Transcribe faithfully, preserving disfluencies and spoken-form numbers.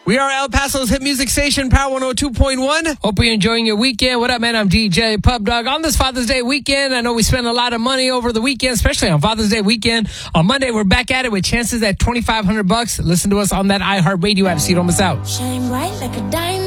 We are El Paso's hit music station, Power one oh two point one. Hope you're enjoying your weekend. What up, man? I'm D J Pub Dog. On this Father's Day weekend, I know we spent a lot of money over the weekend, especially on Father's Day weekend. On Monday, we're back at it with chances at twenty-five hundred bucks. Listen to us on that iHeartRadio app so you don't miss out. Shine bright like a diamond.